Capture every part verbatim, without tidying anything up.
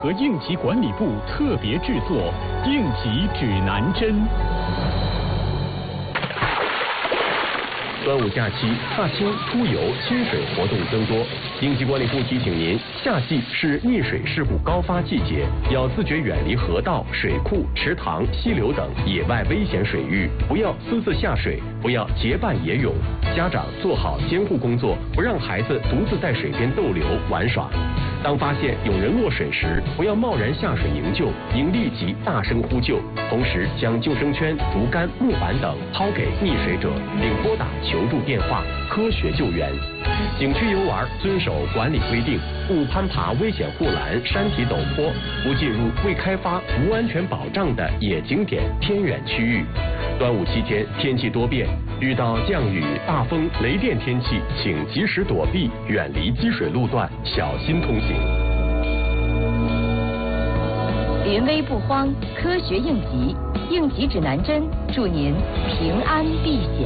和应急管理部特别制作应急指南针。 端午假期，踏青、出游、亲水活动增多。应急管理部提醒您，夏季是溺水事故高发季节，要自觉远离河道、水库、池塘、溪流等野外危险水域，不要私自下水，不要结伴野泳。家长做好监护工作，不让孩子独自在水边逗留玩耍。当发现有人落水时，不要贸然下水营救，应立即大声呼救，同时将救生圈、竹竿、木板等抛给溺水者，并拨打求助电话，科学救援。景区游玩遵守管理规定，勿攀爬危险护栏、山体陡坡，不进入未开发、无安全保障的野景点、偏远区域。端午期间天气多变，遇到降雨、大风、雷电天气，请及时躲避，远离积水路段，小心通行。 临危不慌，科学应急，应急指南针，祝您平安避险。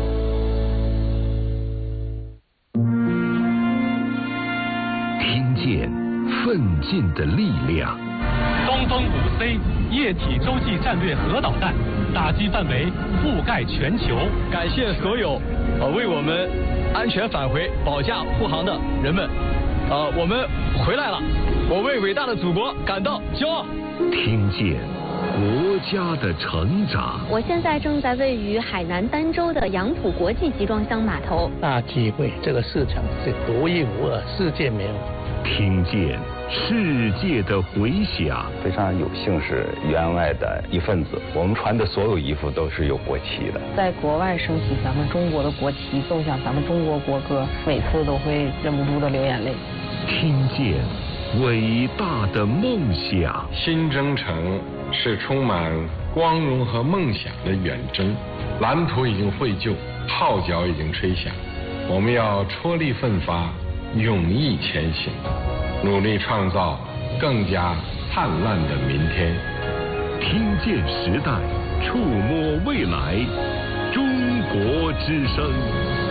听见奋进的力量。 东风五 C 液体洲际战略核导弹打击范围覆盖全球。 感谢所有呃为我们安全返回保驾护航的人们，呃，我们回来了，我为伟大的祖国感到骄傲。 听见国家的成长。 我现在正在位于海南儋州的杨浦国际集装箱码头。 大机会，这个市场是独一无二，世界没有。 听见世界的回响。 非常有幸是员外的一份子，我们穿的所有衣服都是有国旗的。 在国外升起咱们中国的国旗，奏响咱们中国国歌，每次都会忍不住的流眼泪。 听见伟大的梦想。 新征程是充满光荣和梦想的远征，蓝图已经绘就，号角已经吹响，我们要踔厉奋发，勇毅前行，努力创造更加灿烂的明天。 听见时代，触摸未来，中国之声。